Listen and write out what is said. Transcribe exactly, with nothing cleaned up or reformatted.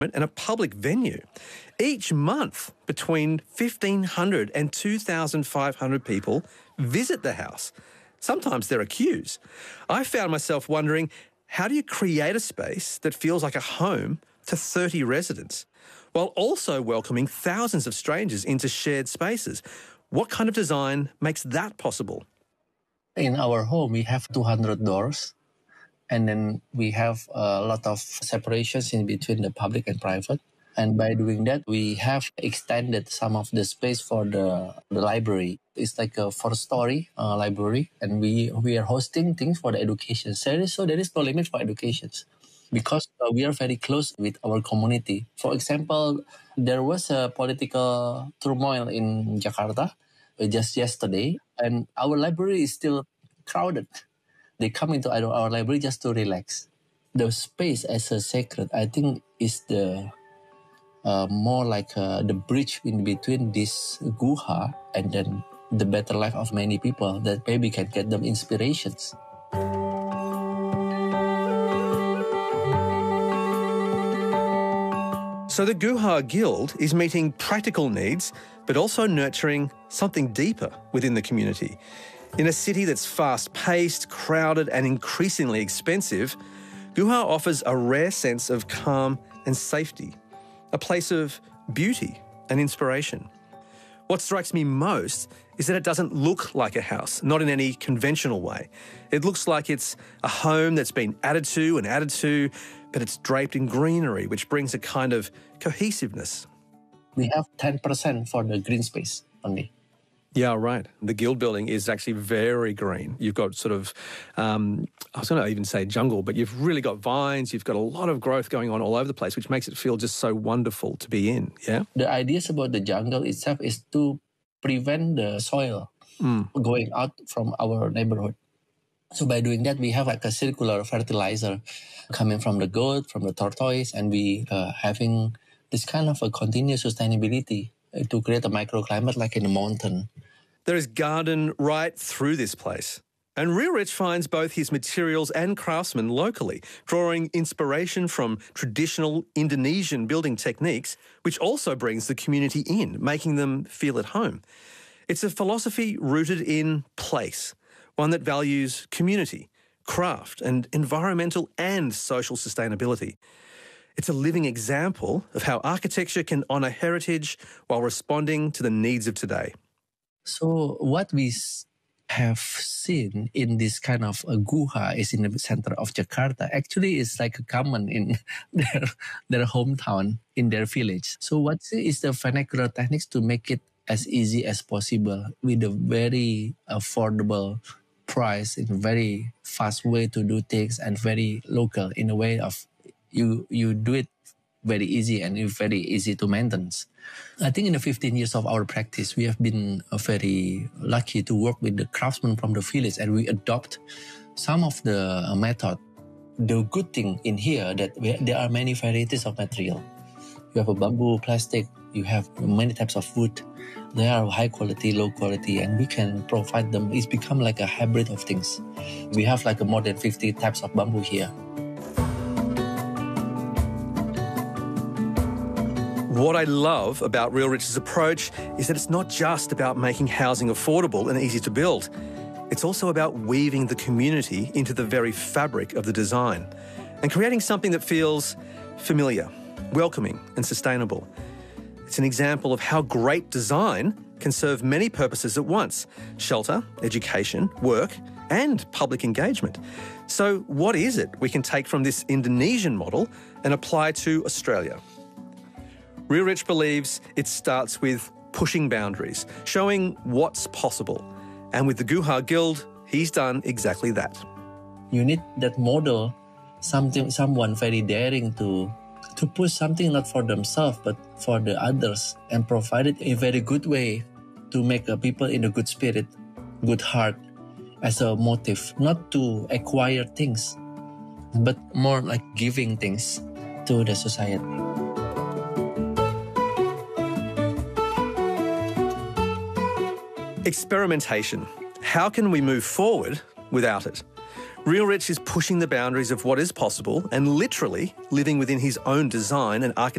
and a public venue. Each month, between fifteen hundred and two thousand five hundred people visit the house. Sometimes there are queues. I found myself wondering, how do you create a space that feels like a home to thirty residents, while also welcoming thousands of strangers into shared spaces? What kind of design makes that possible? In our home, we have two hundred doors, and then we have a lot of separations in between the public and private. And by doing that, we have extended some of the space for the, the library. It's like a four-story uh, library, and we, we are hosting things for the education. So there is, so there is no limit for educations because uh, we are very close with our community. For example, there was a political turmoil in Jakarta uh, just yesterday, and our library is still crowded. They come into our, our library just to relax. The space as a sacred, I think, is the uh, more like uh, the bridge in between this guha and then the better life of many people that maybe can get them inspirations. So the Guha Guild is meeting practical needs, but also nurturing something deeper within the community. In a city that's fast-paced, crowded and increasingly expensive, Guha offers a rare sense of calm and safety, a place of beauty and inspiration. What strikes me most is that it doesn't look like a house, not in any conventional way. It looks like it's a home that's been added to and added to, but it's draped in greenery, which brings a kind of cohesiveness. We have ten percent for the green space only. Yeah, right. The Guild building is actually very green. You've got sort of, um, I was going to even say jungle, but you've really got vines. You've got a lot of growth going on all over the place, which makes it feel just so wonderful to be in, yeah? The ideas about the jungle itself is to prevent the soil mm. going out from our neighborhood. So by doing that, we have like a circular fertilizer coming from the goat, from the tortoise, and we uh, having this kind of a continuous sustainability to create a microclimate like in a mountain. There is garden right through this place. And Rio Rich finds both his materials and craftsmen locally, drawing inspiration from traditional Indonesian building techniques, which also brings the community in, making them feel at home. It's a philosophy rooted in place, one that values community, craft, and environmental and social sustainability. It's a living example of how architecture can honour heritage while responding to the needs of today. So what we have seen in this kind of a guha is in the center of Jakarta. Actually, it's like a common in their, their hometown, in their village. So what is the vernacular techniques to make it as easy as possible with a very affordable price, in a very fast way to do things and very local in a way of You you do it very easy and very easy to maintain. I think in the fifteen years of our practice, we have been uh, very lucky to work with the craftsmen from the village, and we adopt some of the uh, method. The good thing in here that we, there are many varieties of material. You have a bamboo, plastic, you have many types of wood. They are high quality, low quality, and we can provide them. It's become like a hybrid of things. We have like a more than fifty types of bamboo here. What I love about Rio Rich's approach is that it's not just about making housing affordable and easy to build. It's also about weaving the community into the very fabric of the design and creating something that feels familiar, welcoming and sustainable. It's an example of how great design can serve many purposes at once: shelter, education, work and public engagement. So what is it we can take from this Indonesian model and apply to Australia? Rio Rich believes it starts with pushing boundaries, showing what's possible. And with the Guha Guild, he's done exactly that. You need that model, something, someone very daring to, to push something not for themselves, but for the others, and provide it in a very good way to make uh, people in a good spirit, good heart as a motive, not to acquire things, but more like giving things to the society. Experimentation. How can we move forward without it? Real Rich is pushing the boundaries of what is possible and literally living within his own design and architecture